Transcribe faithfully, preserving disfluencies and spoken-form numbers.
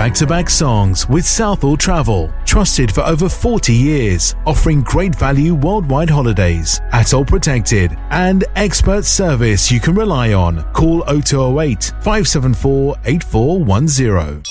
back-to-back songs with Southall Travel, trusted for over forty years, offering great value worldwide holidays, ATOL protected, and expert service you can rely on. Call oh two oh eight, five seven four, eight four one zero.